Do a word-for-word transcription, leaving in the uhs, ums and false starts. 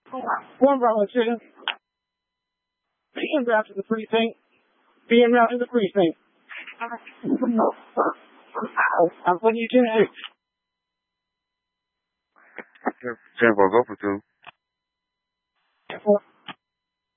One Bravo two. Being route to the precinct. Being route to the precinct. What do you do? Ten four, go for two.